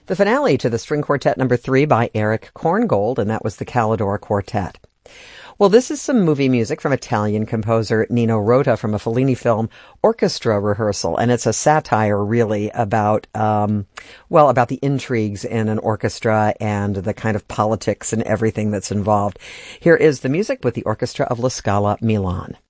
The finale to the String Quartet number 3 by Eric Korngold, and that was the Calidore Quartet. Well, this is some movie music from Italian composer Nino Rota from a Fellini film, Orchestra Rehearsal, and it's a satire, really, about the intrigues in an orchestra and the kind of politics and everything that's involved. Here is the music with the Orchestra of La Scala Milan.